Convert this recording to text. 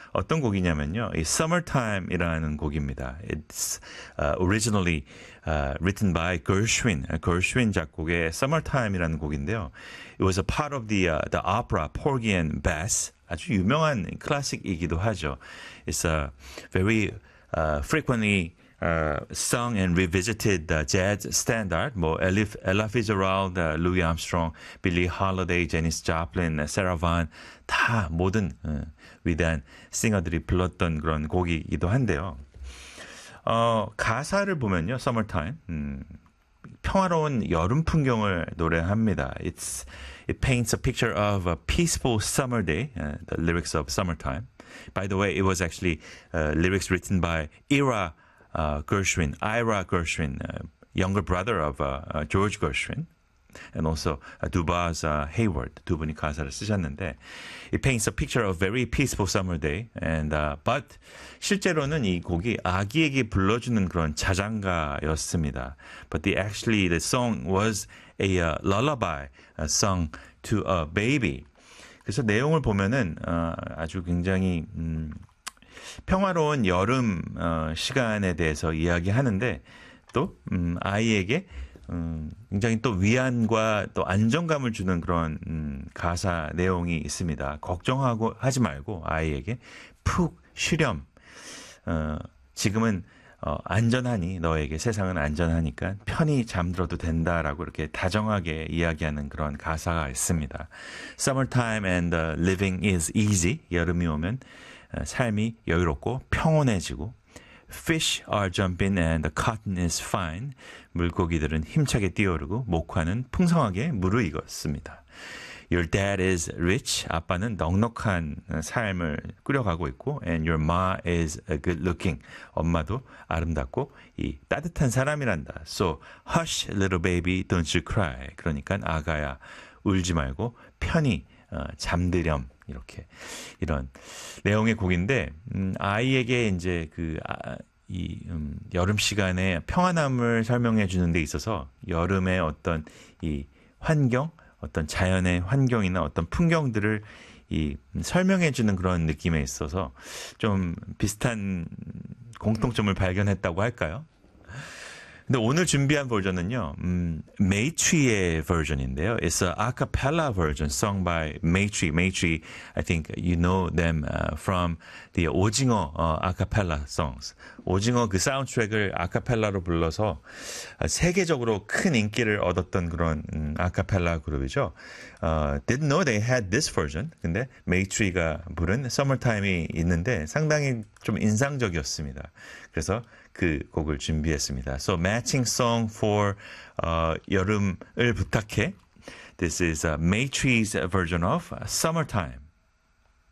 어떤 곡이냐면요. 이 Summertime이라는 곡입니다. It's originally written by Gershwin. Gershwin 작곡의 Summertime이라는 곡인데요. It was a part of the opera Porgy and Bess. 아주 유명한 클래식이기도 하죠. It's a very frequently sung and revisited jazz standard. 뭐 Ella Fitzgerald, Louis Armstrong, Billie Holiday, Janis Joplin, Sarah Vaughan 다 모든 위대한 싱어들이 불렀던 그런 곡이기도 한데요. 가사를 보면요, Summertime 평화로운 여름 풍경을 노래합니다. It paints a picture of a peaceful summer day. The lyrics of Summertime. By the way, it was actually lyrics written by Ira Gershwin, younger brother of George Gershwin, and also Dubas Hayward. 두 분이 가사를 쓰셨는데, it paints a picture of a very peaceful summer day, and but 실제로는 이 곡이 아기에게 불러주는 그런 자장가였습니다. But the song was a lullaby sung to a baby. 그래서 내용을 보면은 아주 굉장히 평화로운 여름 시간에 대해서 이야기하는데 또 아이에게 굉장히 또 위안과 또 안정감을 주는 그런 가사 내용이 있습니다. 걱정하지 말고 아이에게 푹 쉬렴. 지금은 안전하니 너에게 세상은 안전하니까 편히 잠들어도 된다라고 이렇게 다정하게 이야기하는 그런 가사가 있습니다. Summertime and living is easy. 여름이 오면 삶이 여유롭고 평온해지고 Fish are jumping and the cotton is fine. 물고기들은 힘차게 뛰어오르고 목화는 풍성하게 무르익었습니다. Your dad is rich. 아빠는 넉넉한 삶을 꾸려가고 있고 and your ma is good looking. 엄마도 아름답고 이 따뜻한 사람이란다. So hush little baby, don't you cry. 그러니까 아가야 울지 말고 편히 잠들렴. 이렇게 이런 내용의 곡인데 아이에게 이제 여름 시간에 평안함을 설명해 주는 데 있어서 여름의 어떤 이 환경, 어떤 자연의 환경이나 어떤 풍경들을 설명해 주는 그런 느낌에 있어서 좀 비슷한 공통점을 발견했다고 할까요? 근데 오늘 준비한 버전은요, 메이트리의 버전인데요. It's a cappella version sung by Maytree. Maytree, I think you know them from the 오징어 acappella songs. 오징어 그 사운드트랙을 아카펠라로 불러서 세계적으로 큰 인기를 얻었던 그런 아카펠라 그룹이죠. Didn't know they had this version. 근데 메이트리가 부른 Summertime이 있는데 상당히 좀 인상적이었습니다. 그래서 그 곡을 준비했습니다. So matching song for 여름을 부탁해. This is Maytree's version of Summertime.